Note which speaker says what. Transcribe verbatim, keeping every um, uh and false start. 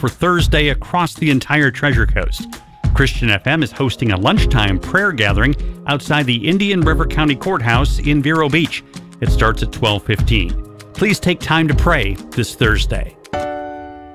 Speaker 1: for Thursday across the entire Treasure Coast. Christian F M is hosting a lunchtime prayer gathering outside the Indian River County Courthouse in Vero Beach. It starts at twelve fifteen. Please take time to pray this Thursday.